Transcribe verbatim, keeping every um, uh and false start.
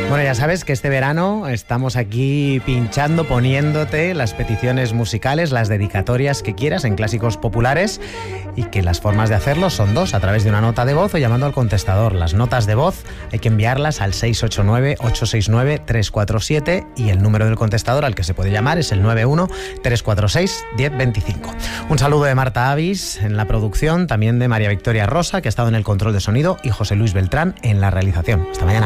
Bueno, ya sabes que este verano estamos aquí pinchando, poniéndote las peticiones musicales, las dedicatorias que quieras en clásicos populares, y que las formas de hacerlo son dos, a través de una nota de voz o llamando al contestador. Las notas de voz hay que enviarlas al seis ocho nueve, ocho seis nueve, tres cuatro siete y el número del contestador al que se puede llamar es el nueve uno, tres cuatro seis, uno cero dos cinco. Un saludo de Marta Avis en la producción, también de María Victoria Rosa, que ha estado en el control de sonido, y José Luis Beltrán en la realización. Hasta mañana.